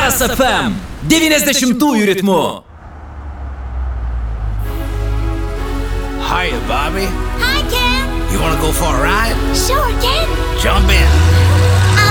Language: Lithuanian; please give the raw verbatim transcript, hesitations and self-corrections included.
Blast F M devyniasdešimtųjų ritmu. Hiya, Bobby. Hi, Ken. You wanna go for a ride? Sure, Ken. Jump in.